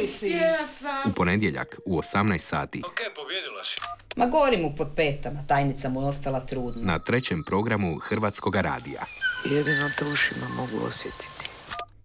ulici. U ponedjeljak u 18 sati. Ok, pobjedila si. Ma gori mu pod petama, tajnica mu je ostala trudna. Na trećem programu Hrvatskoga radija. Jedino te ušima mogu osjetiti.